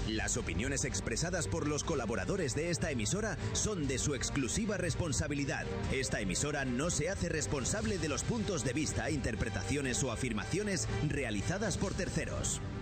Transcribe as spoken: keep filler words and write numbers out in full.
Las opiniones expresadas por los colaboradores de esta emisora son de su exclusiva responsabilidad. Esta emisora no se hace responsable de los puntos de vista, interpretaciones o afirmaciones realizadas por terceros.